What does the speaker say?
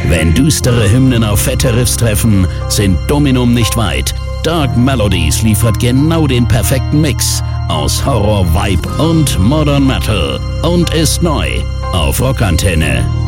Wenn düstere Hymnen auf fette Riffs treffen, sind Dominum nicht weit. Dark Melodies liefert genau den perfekten Mix aus Horror, Vibe und Modern Metal und ist neu auf Rockantenne.